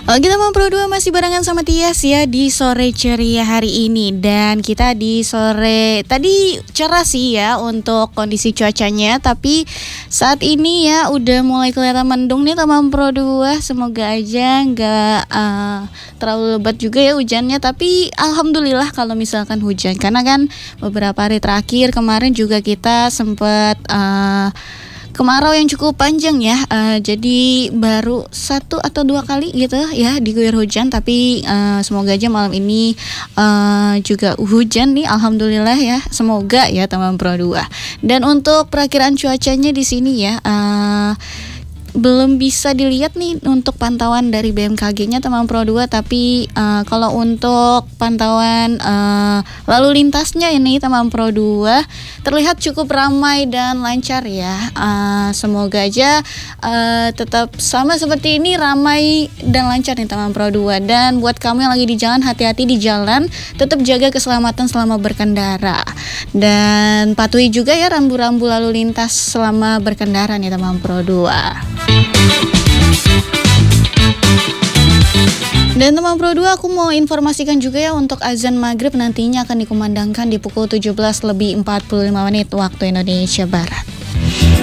Oke teman Pro 2 masih barengan sama Tias ya di sore ceria hari ini. Dan kita di sore tadi cerah sih ya untuk kondisi cuacanya, tapi saat ini ya udah mulai kelihatan mendung nih teman Pro 2. Semoga aja nggak terlalu lebat juga ya hujannya. Tapi alhamdulillah kalau misalkan hujan, karena kan beberapa hari terakhir kemarin juga kita sempat kemarau yang cukup panjang ya, jadi baru 1 atau 2 kali gitu ya diguyur hujan. Tapi semoga aja malam ini juga hujan nih, alhamdulillah ya, semoga ya teman Pro 2. Dan untuk perakiraan cuacanya di sini ya, belum bisa dilihat nih untuk pantauan dari BMKG-nya teman Pro 2, tapi kalau untuk pantauan lalu lintasnya ini teman Pro 2 terlihat cukup ramai dan lancar ya. Semoga aja tetap sama seperti ini, ramai dan lancar nih teman Pro 2. Dan buat kamu yang lagi di jalan, hati-hati di jalan, tetap jaga keselamatan selama berkendara. Dan patuhi juga ya rambu-rambu lalu lintas selama berkendara nih teman Pro 2. Dan teman Pro 2, aku mau informasikan juga ya untuk azan maghrib nantinya akan dikumandangkan di pukul 17:45 waktu Indonesia Barat.